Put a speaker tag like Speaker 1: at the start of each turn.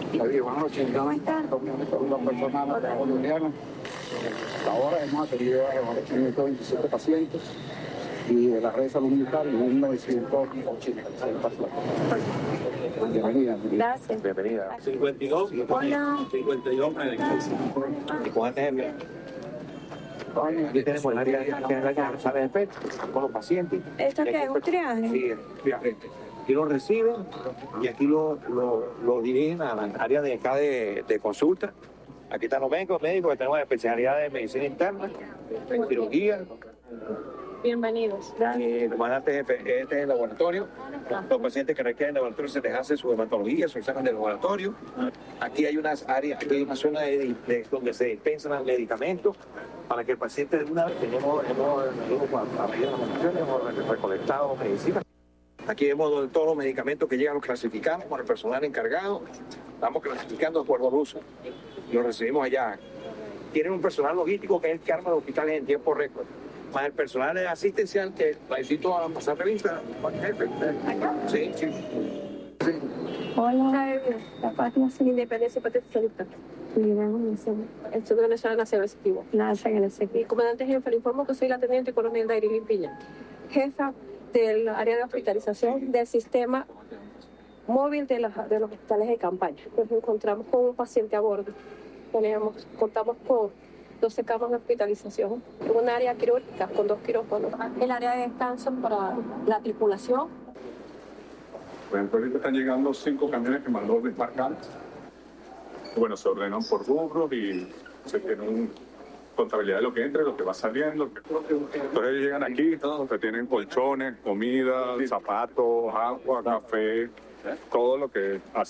Speaker 1: Buenas noches.
Speaker 2: ¿Cómo están?
Speaker 1: Son dos personas bolivianas. Hasta ahora hemos atendido a 527 pacientes y de la red de salud militar 1986 pacientes. Bienvenida.
Speaker 2: Gracias.
Speaker 3: Bienvenida. 52.
Speaker 2: Hola.
Speaker 3: 52 médicos. ¿Y cuántos es? Aquí tenemos el área que sale del pecho con los pacientes.
Speaker 2: ¿Esto qué es? ¿Un triaje?
Speaker 3: Sí, triaje. Aquí lo reciben y aquí lo dirigen a la área de acá de consulta. Aquí están los médicos que tenemos especialidades de medicina interna, cirugía.
Speaker 2: Bienvenidos.
Speaker 3: El comandante jefe, este es el laboratorio. Los pacientes que requieren laboratorio se les hace su hematología, se sacan del laboratorio. Aquí hay unas áreas, aquí hay una zona donde se dispensan los medicamentos para que el paciente de una vez hemos recolectado medicinas. Aquí vemos todos los medicamentos que llegan, los clasificamos con el personal encargado. Estamos clasificando de acuerdo al uso. Los recibimos allá. Tienen un personal logístico que es el que arma los hospitales en tiempo récord. Más el personal asistencial que necesito a pasar revista. Sí, sí.
Speaker 2: Hola. La patria sin independencia patriótica. El Centro Nacional Nacional Executivo. Mi comandante jefe, le informo que soy la teniente coronel Dairilin Piña, jefa del área de hospitalización del sistema móvil de los hospitales de campaña. Nos encontramos con un paciente a bordo. Contamos con 12 camas de hospitalización en un área quirúrgica con 2 quirófanos. El área de descanso para la tripulación.
Speaker 4: Bueno, ahorita están llegando 5 camiones que mandó desmarcar. Bueno, se ordenan por rubros y se tiene una contabilidad de lo que entra y lo que va saliendo. Entonces ellos llegan aquí, que tienen colchones, comida, zapatos, agua, café, todo lo que hace